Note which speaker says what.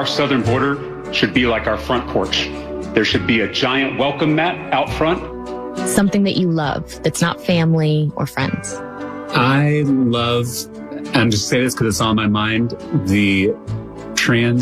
Speaker 1: our southern border should be like our front porch. There should be a giant welcome mat out front.
Speaker 2: Something that you love that's not family or friends.
Speaker 3: I love, and just say this because it's on my mind, the trans